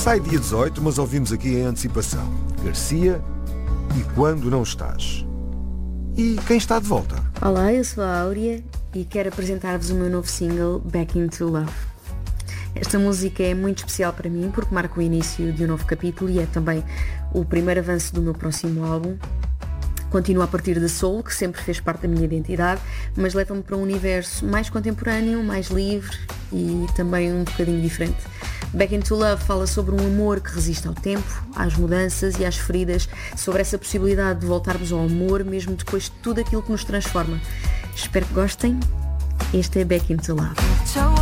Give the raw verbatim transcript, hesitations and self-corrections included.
Sai dia dezoito, mas ouvimos aqui em antecipação. Garcia e Quando Não Estás. E quem está de volta? Olá, eu sou a Áurea e quero apresentar-vos o meu novo single, Back Into Love. Esta música é muito especial para mim porque marca o início de um novo capítulo e é também o primeiro avanço do meu próximo álbum. Continua a partir da soul, que sempre fez parte da minha identidade, mas leva-me para um universo mais contemporâneo, mais livre e também um bocadinho diferente. Back Into Love fala sobre um amor que resiste ao tempo, às mudanças e às feridas, sobre essa possibilidade de voltarmos ao amor mesmo depois de tudo aquilo que nos transforma. Espero que gostem. Este é Back Into Love.